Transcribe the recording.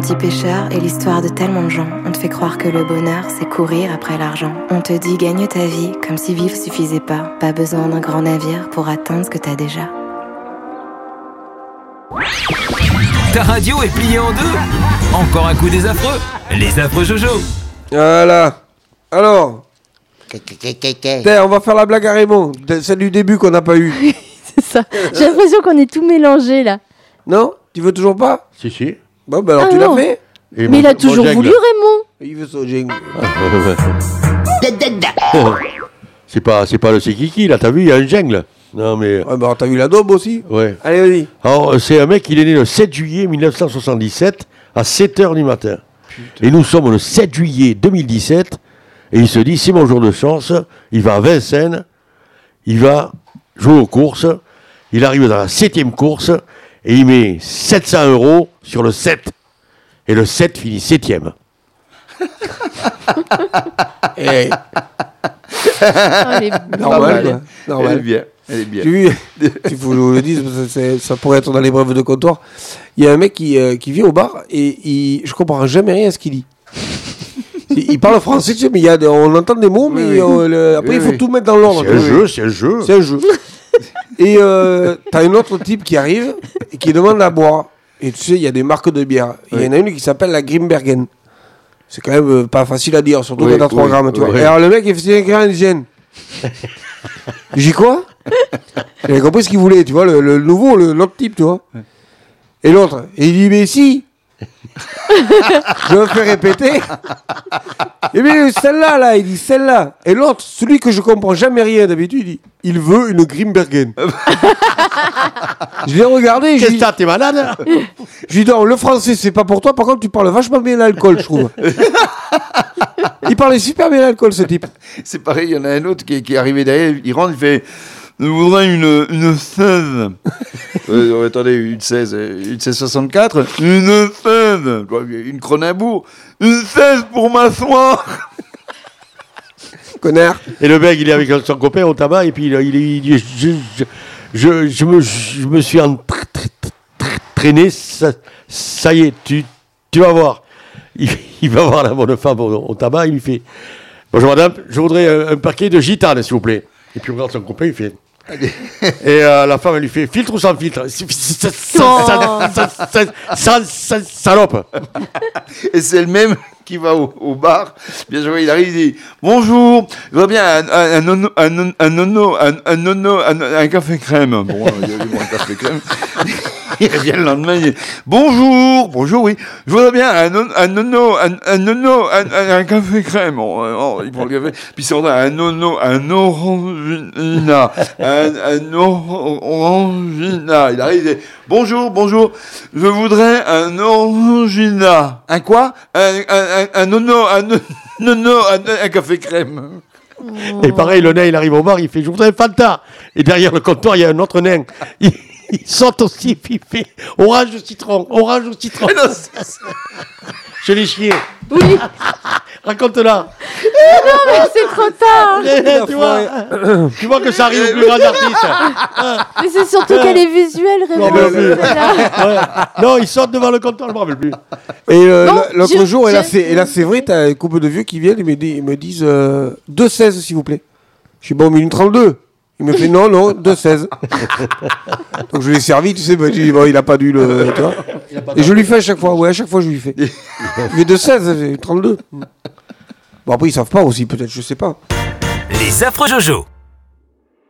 Petit pêcheur est l'histoire de tellement de gens. On te fait croire que le bonheur, c'est courir après l'argent. On te dit gagne ta vie comme si vivre suffisait pas. Pas besoin d'un grand navire pour atteindre ce que t'as déjà. Ta radio est pliée en deux. Encore un coup des affreux. Les affreux Jojo. Voilà. Alors, on va faire la blague à Raymond. Celle du début qu'on n'a pas eu. C'est ça. J'ai l'impression qu'on est tout mélangé là. Non? Tu veux toujours pas? Si. Bon, ben alors tu non. l'as fait? Et Mais il a toujours voulu Raymond. Il veut son jingle. C'est pas le c'est Kiki, là, t'as vu, il y a un jungle. Non, mais. Ouais, bah t'as vu la daube aussi? Ouais. Allez, vas-y. Alors, c'est un mec, il est né le 7 juillet 1977 à 7h du matin. Putain. Et nous sommes le 7 juillet 2017. Et il se dit, c'est mon jour de chance. Il va à Vincennes. Il va jouer aux courses. Il arrive dans la 7e course. Et il met 700 € sur le 7. Et le 7 finit 7e. Et... Normal, quoi. Normal. Elle est bien. Elle est bien. Tu vu, il faut que je vous le dise, parce que ça pourrait être dans l'épreuve de comptoir. Il y a un mec qui vient au bar et je comprends jamais rien à ce qu'il dit. Il parle français, tu sais, mais on entend des mots, mais après il faut tout mettre dans l'ordre. C'est un jeu. Et t'as un autre type qui arrive et qui demande à boire. Et tu sais, il y a des marques de bière. Il y en a une qui s'appelle la Grimbergen. C'est quand même pas facile à dire, surtout quand t'as 3 grammes, tu vois. Et alors le mec, il fait un grain d'hygiène. J'ai dit quoi? J'avais compris ce qu'il voulait, tu vois, le nouveau, l'autre type, tu vois. Et l'autre, il dit, mais si. Je me fais répéter. Et bien celle-là, là, il dit celle-là. Et l'autre, celui que je comprends jamais rien d'habitude, il dit, il veut une Grimbergen. Je l'ai regardé. Qu'est-ce que t'as, t'es malade? Je lui dis, non, le français, c'est pas pour toi. Par contre, tu parles vachement bien l'alcool, je trouve. Il parlait super bien l'alcool, ce type. C'est pareil, il y en a un autre qui est arrivé derrière, il rentre, il fait « Je voudrais une 16. » Attendez, une 1664. Une 16. Une Cronenbourg. Une 16 pour m'asseoir. Connard. Et le mec, il est avec son copain au tabac, et puis il dit je me suis entraîné, ça y est, tu vas voir. Il va voir la bonne femme au tabac, il lui fait bonjour madame, je voudrais un paquet de gitanes, s'il vous plaît. Et puis on regarde son copain, il fait. Et la femme, elle lui fait filtre ou sans filtre? Salope. Et c'est le même qui va au bar. Bien sûr, il arrive, il dit bonjour, je voudrais bien un café crème. Bon, il y a un café crème. Il revient le lendemain, il dit bonjour, oui, je voudrais bien un café crème. Il prend le café, puis il sort un orangina, un orangina. Il arrive, il dit bonjour, je voudrais un orangina. Un quoi? Un café crème. Et pareil, le nain, il arrive au bar, il fait je voudrais un Fanta. Et derrière le comptoir, il y a un autre nain. Il saute aussi, puis il fait orange au citron. Je l'ai chié. Oui. Raconte-la. Non, mais c'est trop tard. Tu vois que ça arrive au plus grand artiste. Mais c'est surtout qu'elle est visuelle, Raymond. Non, il saute devant le comptoir, je ne me rappelle plus. Et l'autre jour, et là c'est vrai, t'as un couple de vieux qui viennent et ils me disent 2,16 s'il vous plaît. Je suis bon, mais une 32. Il me fait non, 2,16. Donc je lui ai servi, tu sais, bah, j'ai dit, bon, il a pas dû le. Tu vois. Et je lui fais à chaque fois, à chaque fois je lui fais. Il fait 2,16, 32. Bon, après ils savent pas aussi, peut-être, je sais pas. Les affreux Jojo.